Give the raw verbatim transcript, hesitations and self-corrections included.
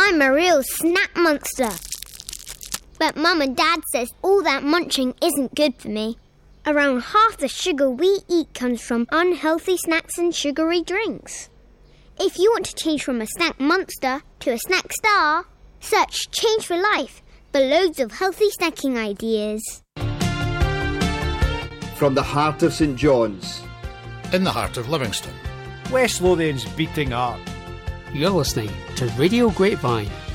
I'm a real snack monster. But Mum and Dad says all that munching isn't good for me. Around half the sugar we eat comes from unhealthy snacks and sugary drinks. If you want to change from a snack monster to a snack star, search Change for Life for loads of healthy snacking ideas. From the heart of St John's, in the heart of Livingston, West Lothian's beating heart. You're listening to Radio Grapevine